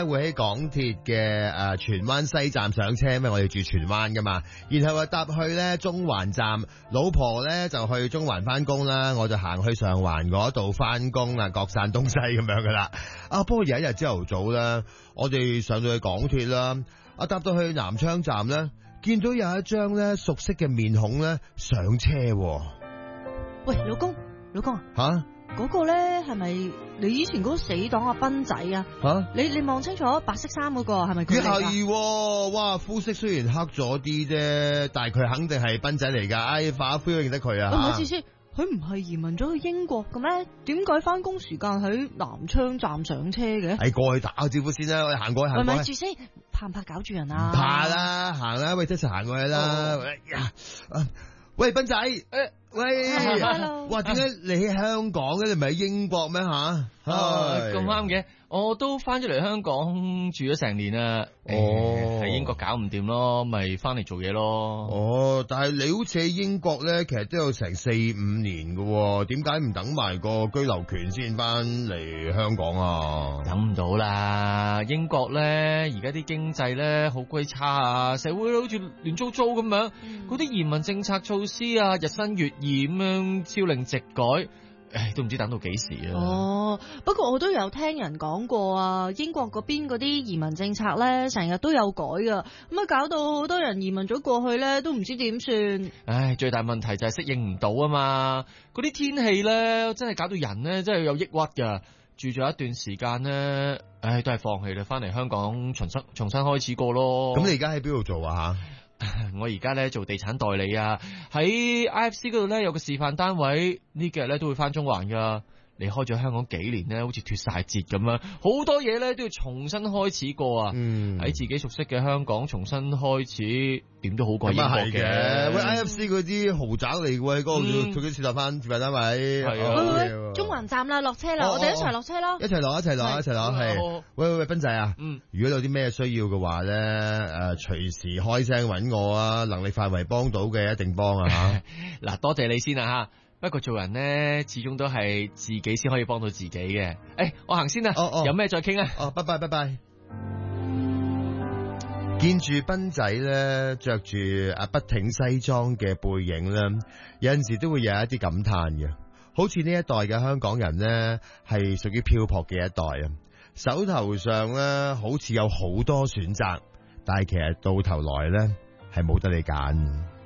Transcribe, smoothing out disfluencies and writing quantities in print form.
會喺港鐵嘅荃灣西站上車咩？我哋住荃灣噶嘛，然後搭去咧中環站，老婆咧就去中環翻工啦，我就行去上環嗰度翻工啦，各散東西咁樣噶啦。不過有一日朝頭早啦，我哋上到去港鐵啦，搭到去南昌站咧，見到有一張咧熟悉嘅面孔咧上車。 喂，老公吓？ 嗰個咧係咪你以前嗰個死黨阿斌仔啊？你望清楚白色衫嗰個係咪佢嚟㗎？ 係，哇！膚色雖然黑咗啲啫，但係佢肯定係斌仔嚟㗎。化灰都認得佢啊！ 唔係，先，佢唔係移民咗去英國嘅咩？點解翻工時間喺南昌站上車嘅？ 過去打個招呼先啦，我哋行過去。 唔係住先，怕唔怕搞住人啊？ 唔怕啦，行啦，喂，一齊行過去啦。喂，斌仔，喂，哇，點解你喺香港嘅？你唔係喺英國咩吓？ 咁啱嘅，我都翻咗嚟香港住咗成年啦。喺英國搞唔掂咯，咪翻嚟做嘢咯。 但係你好似喺英國咧，其實都有成4-5年嘅，點解唔等埋個居留權先翻嚟香港啊？ 等唔到啦，英國咧而家啲經濟咧好鬼差啊，社會好似亂糟糟咁樣，嗰啲移民政策措施啊，日新月異咁樣朝令夕改。都唔知等到幾時啊！ 不過我都有聽人講過啊，英國嗰邊嗰啲移民政策咧，成日都有改噶，咁搞到好多人移民咗過去咧，都唔知點算。 最大問題就係適應唔到啊嘛！嗰啲天氣咧，真係搞到人咧，真係有抑鬱噶。住咗一段時間咧，都係放棄啦，翻嚟香港重新開始過咯。 咁你而家喺邊度做啊？ 我而家咧做地產代理啊，喺 IFC 嗰度咧有個示範單位，呢幾日咧都會翻中環噶。離開咗香港幾年咧，好似脫晒節咁樣，好多嘢咧都要重新開始過啊！喺自己熟悉嘅香港重新開始，點都好過英國嘅。 喂，IFC 嗰啲豪宅嚟嘅喎，嗰度做幾次就翻示範單位。 喂，中環站啦，落車啦，我哋一齊落車咯。 一齊落，係。喂，斌仔啊，如果有啲咩需要嘅話咧，隨時開聲搵我啊，能力範圍幫到嘅一定幫啊吓。 嗱，多謝你先啊吓。不過做人咧，始終都係自己先可以幫到自己嘅。我行先啦，有咩再傾啊？ 拜拜。見住斌仔咧，着住筆挺西裝嘅背影咧，有陣時都會有一啲感嘆嘅。好似呢一代嘅香港人咧，係屬於漂泊嘅一代啊。手頭上咧，好似有好多選擇，但係其實到頭來咧，係冇得你揀。